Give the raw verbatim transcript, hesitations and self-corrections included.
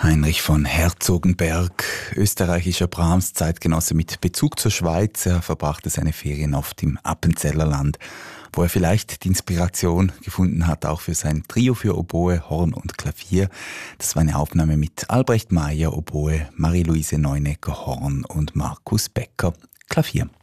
Heinrich von Herzogenberg, österreichischer Brahms, Zeitgenosse mit Bezug zur Schweiz. Er verbrachte seine Ferien oft im Appenzellerland, wo er vielleicht die Inspiration gefunden hat, auch für sein Trio für Oboe, Horn und Klavier. Das war eine Aufnahme mit Albrecht Meyer, Oboe, Marie-Louise Neunecker, Horn und Markus Becker, Klavier.